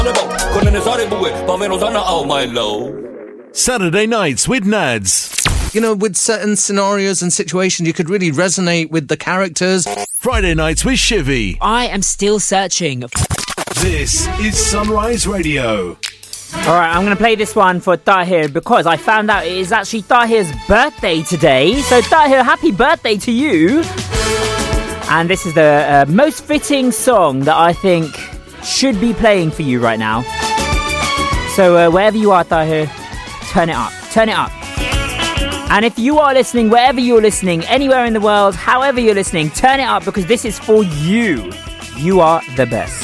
Saturday nights with Nads. You know, with certain scenarios and situations, you could really resonate with the characters. Friday nights with Shivy. I am still searching. This is Sunrise Radio. Alright, I'm going to play this one for Tahir because I found out it is actually Tahir's birthday today. So Tahir, happy birthday to you. And this is the most fitting song that I think should be playing for you right now. So wherever you are, Tahir, turn it up. Turn it up. And if you are listening, wherever you're listening, anywhere in the world, however you're listening, turn it up because this is for you. You are the best.